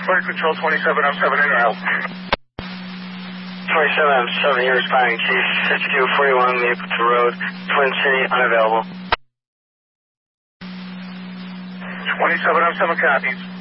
Flight Control 2707 in route. 2707, you're responding, Chief. 6241 Mapleton Road, Twin City, unavailable. 2707 copies.